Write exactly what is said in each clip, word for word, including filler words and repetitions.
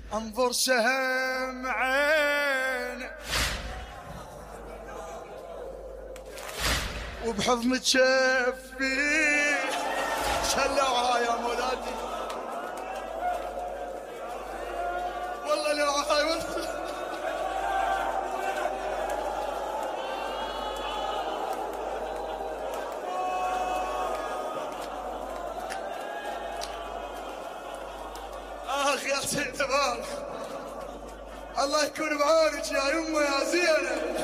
انظر سهم عينه وبحضن تشفي. شلعها يا مولاتي والله لعها والله. اخ يا سيد اخ الله يكون بعونك يا يمه يا زينه.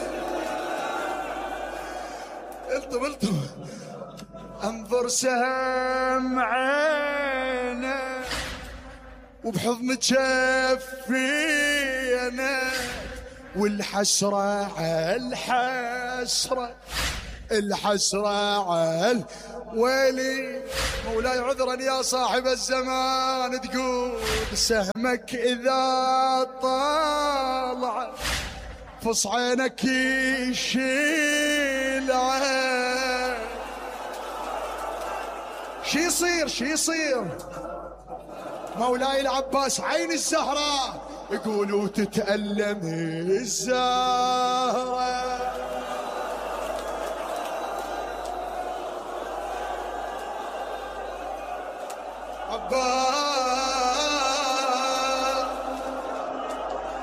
الطم الطم. انظر سهم عينه وبحضن تشفي انا والحسره عالحسره الحسره عال ويلي. مولاي عذرا يا صاحب الزمان تقول سهمك اذا طالع فص عينك يشيل عين. شي يصير شي يصير مولاي العباس عين الزهراء يقولوا تتألم الزهرة. عباس